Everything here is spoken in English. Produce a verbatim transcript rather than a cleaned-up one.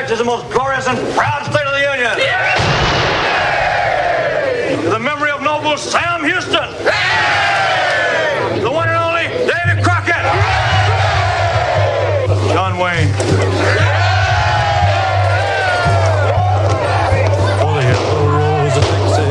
Texas, the most glorious and proud state of the Union. To the memory of noble Sam Houston. The one and only Davy Crockett. John Wayne.